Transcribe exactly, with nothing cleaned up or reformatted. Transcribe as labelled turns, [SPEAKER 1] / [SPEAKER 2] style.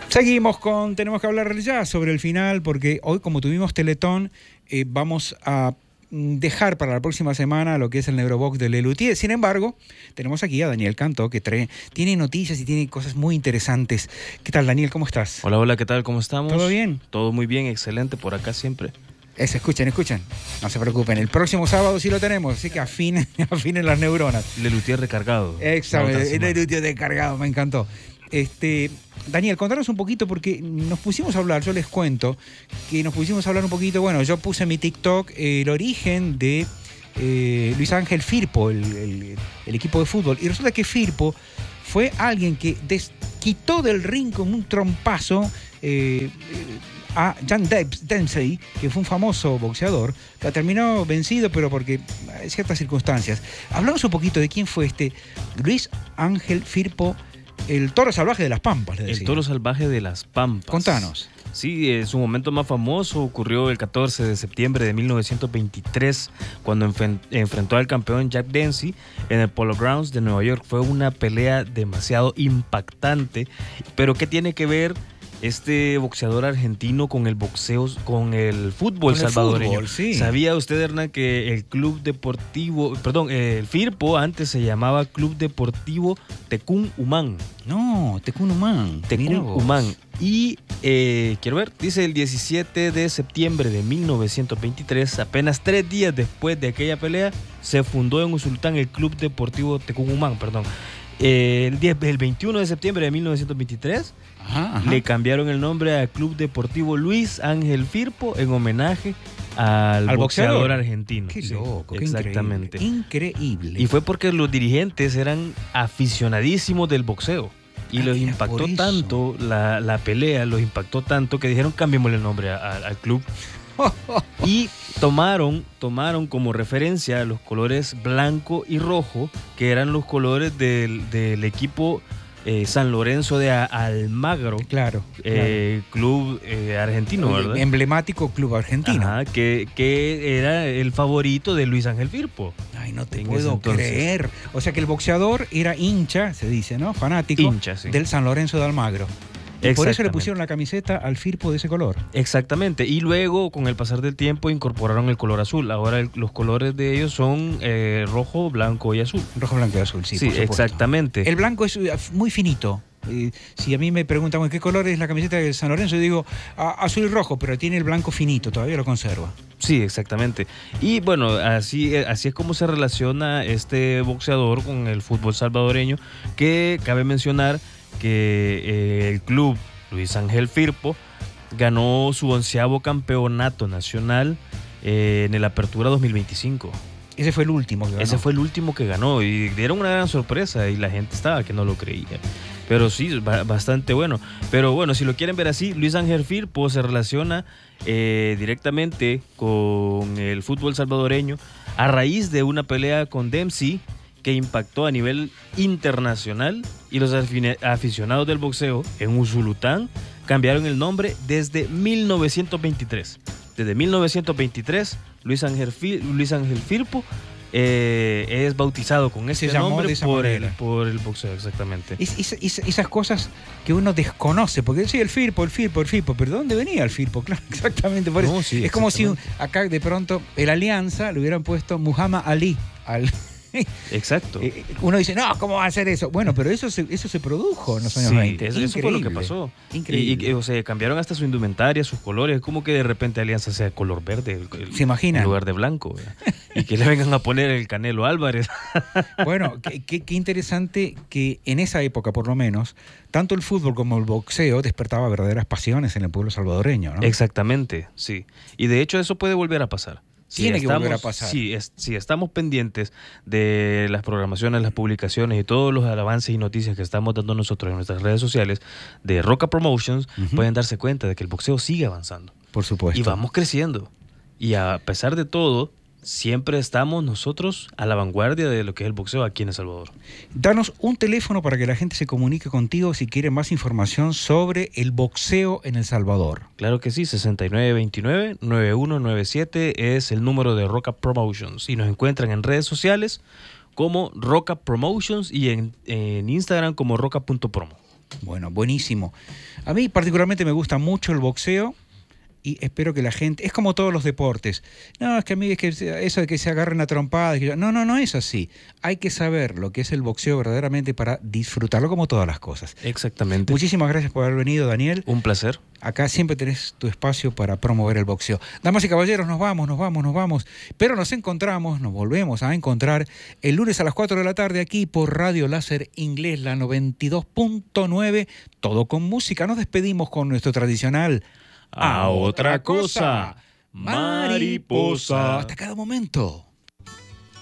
[SPEAKER 1] Seguimos con Tenemos que hablar ya sobre el final, porque hoy, como tuvimos Teletón, eh, vamos a dejar para la próxima semana lo que es el Neurobox de Lelutier. Sin embargo, tenemos aquí a Daniel Cantó, que trae, tiene noticias y tiene cosas muy interesantes. ¿Qué tal, Daniel? ¿Cómo estás?
[SPEAKER 2] Hola, hola, ¿qué tal? ¿Cómo estamos?
[SPEAKER 1] ¿Todo bien?
[SPEAKER 2] Todo muy bien, excelente, por acá siempre.
[SPEAKER 1] Eso, escuchen, escuchen. No se preocupen, el próximo sábado sí lo tenemos, así que afinen, afinen las neuronas.
[SPEAKER 2] Lelutier recargado.
[SPEAKER 1] Exacto, el Lelutier recargado, me encantó. Este, Daniel, contanos un poquito, porque nos pusimos a hablar, yo les cuento, que nos pusimos a hablar un poquito, bueno, yo puse en mi TikTok eh, el origen de eh, Luis Ángel Firpo, el, el, el equipo de fútbol, y resulta que Firpo fue alguien que des, quitó del ring con un trompazo eh, a Jan Dempsey, que fue un famoso boxeador, que terminó vencido, pero porque hay ciertas circunstancias. Hablamos un poquito de quién fue este Luis Ángel Firpo, el toro salvaje de las Pampas. Le
[SPEAKER 2] el toro salvaje de las Pampas.
[SPEAKER 1] Contanos.
[SPEAKER 2] Sí, eh, su momento más famoso ocurrió el catorce de septiembre de mil novecientos veintitrés, cuando enf- enfrentó al campeón Jack Dempsey en el Polo Grounds de Nueva York. Fue una pelea demasiado impactante. Pero ¿qué tiene que ver este boxeador argentino con el boxeo, con el fútbol con el salvadoreño?
[SPEAKER 1] Fútbol, sí.
[SPEAKER 2] ¿Sabía usted, Hernán, que el club deportivo, perdón, el Firpo antes se llamaba Club Deportivo Tecún Umán?
[SPEAKER 1] No, Tecún Umán.
[SPEAKER 2] Tecún Umán. Y eh, quiero ver, dice el diecisiete de septiembre de mil novecientos veintitrés, apenas tres días después de aquella pelea, se fundó en Usulután el Club Deportivo Tecún Umán, perdón. Eh, el, diez, el veintiuno de septiembre de mil novecientos veintitrés, ajá, ajá. le cambiaron el nombre al Club Deportivo Luis Ángel Firpo en homenaje al, al boxeador, boxeador argentino.
[SPEAKER 1] Qué sí, loco, qué
[SPEAKER 2] exactamente.
[SPEAKER 1] Increíble. increíble.
[SPEAKER 2] Y fue porque los dirigentes eran aficionadísimos del boxeo. Y ah, los impactó tanto la, la pelea, los impactó tanto que dijeron cambiémosle el nombre a, a, al club. Y tomaron, tomaron como referencia los colores blanco y rojo, que eran los colores del, del equipo eh, San Lorenzo de Almagro.
[SPEAKER 1] Claro.
[SPEAKER 2] Eh,
[SPEAKER 1] claro.
[SPEAKER 2] Club eh, argentino, ¿verdad?
[SPEAKER 1] Emblemático club argentino.
[SPEAKER 2] Ajá, que, que era el favorito de Luis Ángel Firpo.
[SPEAKER 1] Ay, no te puedo creer. O sea que el boxeador era hincha, se dice, ¿no? Fanático
[SPEAKER 2] hincha, sí.
[SPEAKER 1] del San Lorenzo de Almagro. Y por eso le pusieron la camiseta al Firpo de ese color.
[SPEAKER 2] Exactamente. Y luego, con el pasar del tiempo, incorporaron el color azul. Ahora el, los colores de ellos son eh, rojo, blanco y azul.
[SPEAKER 1] Rojo, blanco y azul, sí.
[SPEAKER 2] Sí, exactamente.
[SPEAKER 1] El blanco es muy finito. Eh, si a mí me preguntan ¿qué color es la camiseta de San Lorenzo? Yo digo ah, azul y rojo, pero tiene el blanco finito, todavía lo conserva.
[SPEAKER 2] Sí, exactamente. Y bueno, así, así es como se relaciona este boxeador con el fútbol salvadoreño, que cabe mencionar que eh, el club Luis Ángel Firpo ganó su onceavo campeonato nacional eh, en el Apertura dos mil veinticinco.
[SPEAKER 1] Ese fue el último que ganó.
[SPEAKER 2] Ese fue el último que ganó y dieron una gran sorpresa y la gente estaba que no lo creía. Pero sí, bastante bueno. Pero bueno, si lo quieren ver así, Luis Ángel Firpo se relaciona eh, directamente con el fútbol salvadoreño a raíz de una pelea con Dempsey que impactó a nivel internacional, y los aficionados del boxeo en Usulután cambiaron el nombre desde mil novecientos veintitrés. Desde mil novecientos veintitrés, Luis Ángel, Fir- Luis Ángel Firpo eh, es bautizado con ese nombre por el, por el boxeo, exactamente.
[SPEAKER 1] Es, es, es, esas cosas que uno desconoce, porque sí, el Firpo, el Firpo, el Firpo, pero ¿de dónde venía el Firpo? Claro, exactamente por eso. No, sí, es como si acá de pronto el Alianza le hubieran puesto Muhammad Ali al...
[SPEAKER 2] Exacto.
[SPEAKER 1] Uno dice, no, ¿cómo va a hacer eso? Bueno, pero eso se, eso se produjo en los años
[SPEAKER 2] sí,
[SPEAKER 1] veinte.
[SPEAKER 2] Eso, eso fue lo que pasó.
[SPEAKER 1] Increíble.
[SPEAKER 2] Y, y o sea, cambiaron hasta su indumentaria, sus colores. Como que de repente Alianza sea color verde. El,
[SPEAKER 1] ¿Se imaginan?
[SPEAKER 2] En lugar de blanco. Y que le vengan a poner el Canelo Álvarez.
[SPEAKER 1] Bueno, qué, qué, qué interesante que en esa época, por lo menos, tanto el fútbol como el boxeo despertaba verdaderas pasiones en el pueblo salvadoreño, ¿no?
[SPEAKER 2] Exactamente, sí. Y de hecho eso puede volver a pasar. Si
[SPEAKER 1] Tiene
[SPEAKER 2] estamos,
[SPEAKER 1] que volver a pasar.
[SPEAKER 2] Si, es, si estamos pendientes de las programaciones, las publicaciones y todos los avances y noticias que estamos dando nosotros en nuestras redes sociales de Roca Promotions, uh-huh. pueden darse cuenta de que el boxeo sigue avanzando.
[SPEAKER 1] Por supuesto.
[SPEAKER 2] Y vamos creciendo. Y a pesar de todo, siempre estamos nosotros a la vanguardia de lo que es el boxeo aquí en El Salvador.
[SPEAKER 1] Danos un teléfono para que la gente se comunique contigo si quiere más información sobre el boxeo en El Salvador.
[SPEAKER 2] Claro que sí, sesenta y nueve veintinueve, noventa y uno noventa y siete es el número de Roca Promotions. Y nos encuentran en redes sociales como Roca Promotions y en, en Instagram como roca punto promo.
[SPEAKER 1] Bueno, buenísimo. A mí particularmente me gusta mucho el boxeo. Y espero que la gente... Es como todos los deportes. No, es que a mí es que eso de que se agarren a trompadas... Que yo, no, no, no es así. Hay que saber lo que es el boxeo verdaderamente para disfrutarlo como todas las cosas.
[SPEAKER 2] Exactamente.
[SPEAKER 1] Muchísimas gracias por haber venido, Daniel.
[SPEAKER 2] Un placer.
[SPEAKER 1] Acá siempre tenés tu espacio para promover el boxeo. Damas y caballeros, nos vamos, nos vamos, nos vamos. Pero nos encontramos, nos volvemos a encontrar el lunes a las cuatro de la tarde aquí por Radio Láser Inglés, la noventa y dos punto nueve. Todo con música. Nos despedimos con nuestro tradicional...
[SPEAKER 2] A otra cosa,
[SPEAKER 1] mariposa. Hasta cada momento.